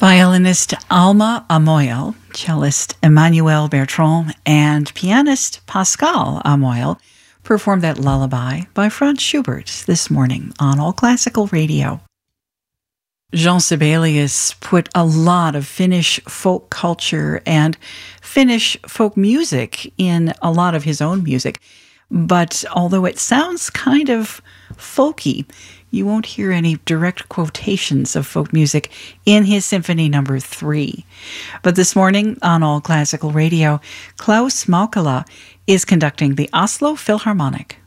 Violinist Alma Amoyal, cellist Emmanuel Bertrand, and pianist Pascal Amoyal performed that lullaby by Franz Schubert this morning on All Classical Radio. Jean Sibelius put a lot of Finnish folk culture and Finnish folk music in a lot of his own music. But although it sounds kind of folky, you won't hear any direct quotations of folk music in his Symphony No. 3. But this morning on All Classical Radio, Klaus Maukala is conducting the Oslo Philharmonic.